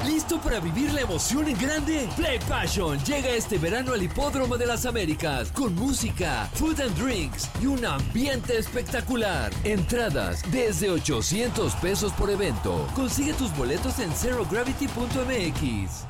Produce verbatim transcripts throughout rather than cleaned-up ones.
¿Listo para vivir la emoción en grande? Play Passion llega este verano al Hipódromo de las Américas con música, food and drinks y un ambiente espectacular. Entradas desde ochocientos pesos por evento. Consigue tus boletos en zero gravity punto m x.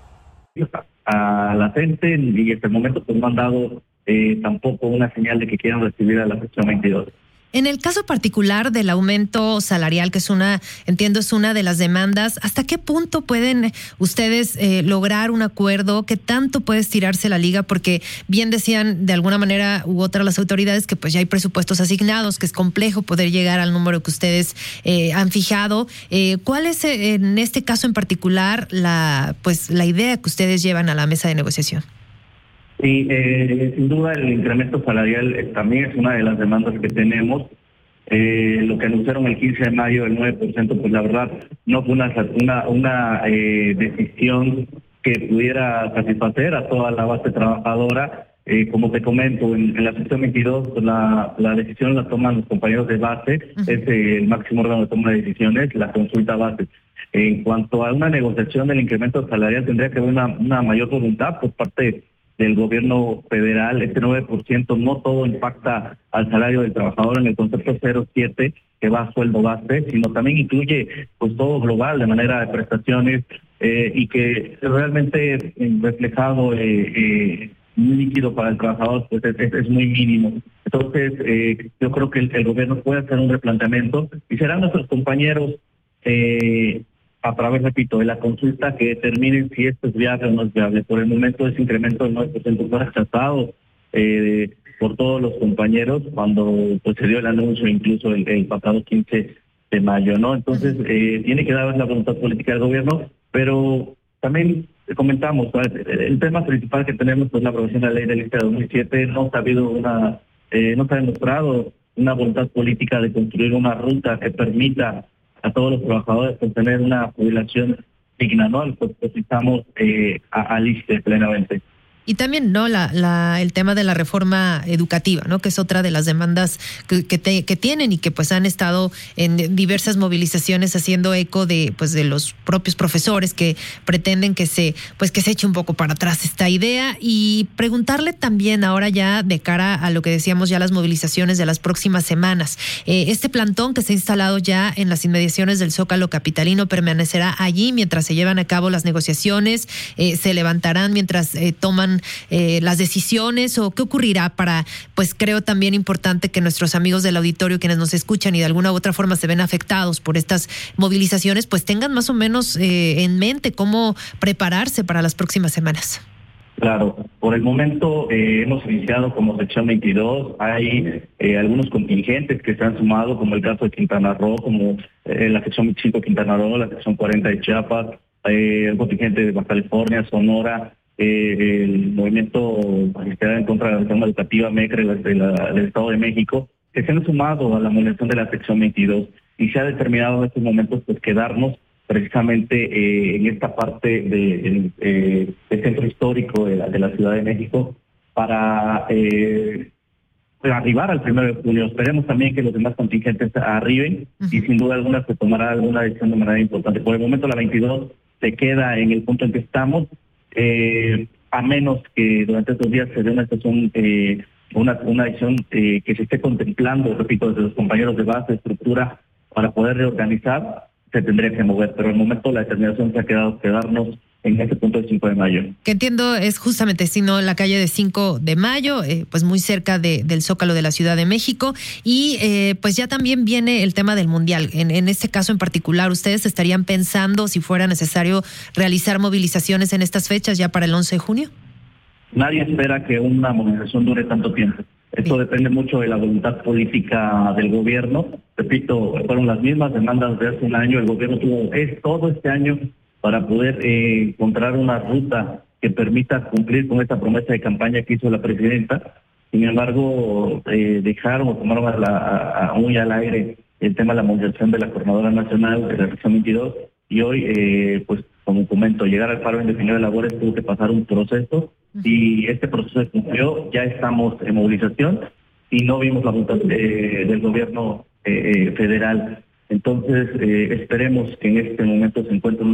A la gente y hasta el momento pues no han dado eh, tampoco una señal de que quieran recibir a la sección veintidós. En el caso particular del aumento salarial, que es una, entiendo, es una de las demandas, ¿hasta qué punto pueden ustedes eh, lograr un acuerdo? ¿Qué tanto puede estirarse la liga? Porque bien decían de alguna manera u otra las autoridades que pues ya hay presupuestos asignados, que es complejo poder llegar al número que ustedes eh, han fijado. Eh, ¿Cuál es eh, en este caso en particular la, pues, la idea que ustedes llevan a la mesa de negociación? Sí, eh, sin duda el incremento salarial eh, también es una de las demandas que tenemos. Eh, lo que anunciaron el quince de mayo, el nueve por ciento, pues la verdad no fue una, una, una eh, decisión que pudiera satisfacer a toda la base trabajadora. Eh, como te comento, en, en la sección veintidós pues la, la decisión la toman los compañeros de base, uh-huh. Es eh, el máximo órgano de toma de decisiones, la consulta base. En cuanto a una negociación del incremento salarial, tendría que haber una, una mayor voluntad por parte del gobierno federal. Este nueve por ciento no todo impacta al salario del trabajador en el concepto cero siete que va a sueldo base, sino también incluye pues todo global de manera de prestaciones eh, y que realmente reflejado eh, eh, líquido para el trabajador pues es, es, es muy mínimo. Entonces eh, yo creo que el, el gobierno puede hacer un replanteamiento y serán nuestros compañeros eh, a través, repito, de la consulta que determinen si esto es viable o no es viable. Por el momento ese incremento del nueve por ciento fue rechazado eh, por todos los compañeros cuando pues, se dio el anuncio incluso el, el pasado quince de mayo, ¿no? Entonces eh, tiene que dar la voluntad política del gobierno, pero también comentamos, ¿sabes? El tema principal que tenemos pues la aprobación de la ley del I S S S E de dos mil siete, no ha habido una, eh, no se ha demostrado una voluntad política de construir una ruta que permita a todos los trabajadores por tener una jubilación digna, ¿no? Pues necesitamos eh, al I S S S E plenamente. Y también, ¿no? La, la, el tema de la reforma educativa, ¿no? Que es otra de las demandas que, que, te, que tienen y que pues han estado en diversas movilizaciones haciendo eco de pues de los propios profesores que pretenden que se pues que se eche un poco para atrás esta idea. Y preguntarle también ahora ya de cara a lo que decíamos ya las movilizaciones de las próximas semanas. Eh, este plantón que se ha instalado ya en las inmediaciones del Zócalo capitalino permanecerá allí mientras se llevan a cabo las negociaciones, eh, se levantarán mientras eh, toman Eh, las decisiones, o qué ocurrirá para, pues creo también importante que nuestros amigos del auditorio, quienes nos escuchan y de alguna u otra forma se ven afectados por estas movilizaciones, pues tengan más o menos eh, en mente cómo prepararse para las próximas semanas. Claro, por el momento eh, hemos iniciado como sección veintidós, hay eh, algunos contingentes que se han sumado, como el caso de Quintana Roo, como eh, la sección veinticinco de Quintana Roo, la sección cuarenta de Chiapas, eh, el contingente de Baja California, Sonora, Eh, el movimiento magisterial en contra de la reforma educativa M E C R E de la, del Estado de México, que se han sumado a la movilización de la sección veintidós y se ha determinado en estos momentos pues quedarnos precisamente eh, en esta parte del de, de centro histórico de la, de la Ciudad de México para eh, arribar al primero de junio. Esperemos también que los demás contingentes arriben uh-huh. y sin duda alguna se tomará alguna decisión de manera importante. Por el momento la veintidós se queda en el punto en que estamos. Eh, a menos que durante estos días se dé una situación, eh, una, una decisión eh, que se esté contemplando, repito, desde los compañeros de base, de estructura, para poder reorganizar, se tendría que mover. Pero al momento la determinación se ha quedado quedarnos en ese punto del cinco de mayo. Que entiendo es justamente, sino la calle de cinco de mayo, eh, pues muy cerca de, del Zócalo de la Ciudad de México. Y eh, pues ya también viene el tema del Mundial. En, en este caso en particular, ¿ustedes estarían pensando si fuera necesario realizar movilizaciones en estas fechas ya para el once de junio? Nadie espera que una movilización dure tanto tiempo. Esto Bien. depende mucho de la voluntad política del gobierno. Repito, fueron las mismas demandas de hace un año. El gobierno tuvo es, todo este año para poder eh, encontrar una ruta que permita cumplir con esta promesa de campaña que hizo la presidenta. Sin embargo, eh, dejaron o tomaron a la, a, a muy al aire el tema de la movilización de la Coordinadora Nacional de la sección veintidós y hoy, eh, pues como comento, llegar al paro indefinido de labores tuvo que pasar un proceso y este proceso se cumplió, ya estamos en movilización y no vimos la voluntad de, del gobierno eh, federal. Entonces, eh, esperemos que en este momento se encuentre